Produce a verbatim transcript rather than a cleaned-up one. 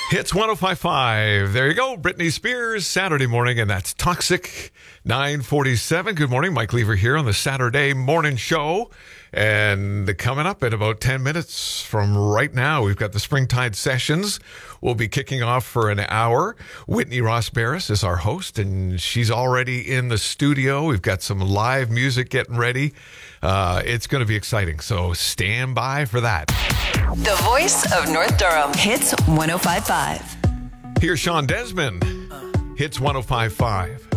Hits one oh five point five. There you go. Britney Spears, Saturday morning, and that's Toxic. nine forty-seven. Good morning. Mike Lever here on the Saturday morning show. And coming up in about ten minutes from right now, we've got the Springtide Sessions. We'll be kicking off for an hour. Whitney Ross Barris is our host, and she's already in the studio. We've got some live music getting ready. Uh, it's going to be exciting, so stand by for that. The voice of North Durham. Hits one oh five point five. Here's Sean Desmond. Hits one oh five point five.